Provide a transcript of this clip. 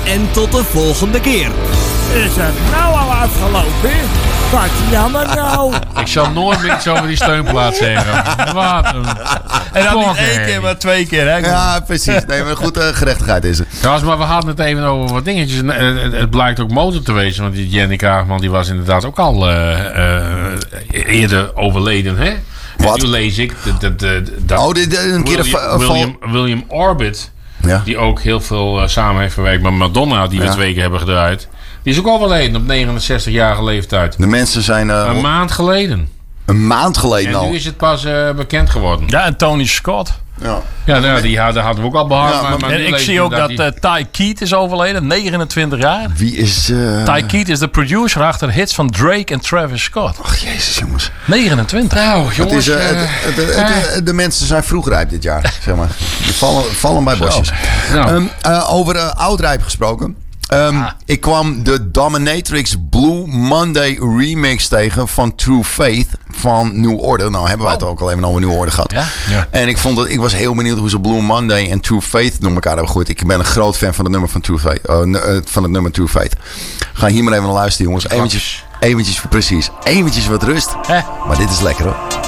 en tot de volgende keer. Is het nou al afgelopen? Wat jammer nou. Ik zal nooit meer iets over die steunplaats zeggen. Wat een... En dan niet fucking 1 keer, maar 2 keer. Hè? Ja, precies. Nee, maar goed, gerechtigheid is er. Trouwens, maar we hadden het even over wat dingetjes. Het blijkt ook motor te wezen. Want die Jenny Kaagman die was inderdaad ook al eerder overleden. Hè? Wat? En nu lees ik een keer William Orbit. Ja. Die ook heel veel samen heeft verwerkt met Madonna. Die we 2 keer hebben gedraaid. Die is ook overleden op 69-jarige leeftijd. De mensen zijn... Een maand geleden. Een maand geleden En al. nu is het pas bekend geworden. Ja, en Tony Scott. Ja. Ja, die hadden we ook al behaald. Ja, maar En nu ik lees zie ook dat die... Ty Keat is overleden, 29 jaar. Wie is... Ty Keat is de producer achter hits van Drake en Travis Scott. Ach, jezus jongens. 29. Nou, Het jongens. is, de mensen zijn vroegrijp dit jaar, zeg maar. Die vallen bij bosjes. Nou. Over oudrijp gesproken. Ik kwam de Dominatrix Blue Monday remix tegen van True Faith van New Order. Nou hebben wij het ook al even over New Order gehad. Ja? Ja. En ik was heel benieuwd hoe ze Blue Monday en True Faith door elkaar hebben gegooid. Ik ben een groot fan van het nummer van True Faith. Van het nummer True Faith. Ga hier maar even naar luisteren, jongens. Eventjes precies. Eventjes wat rust. Hè? Maar dit is lekker hoor.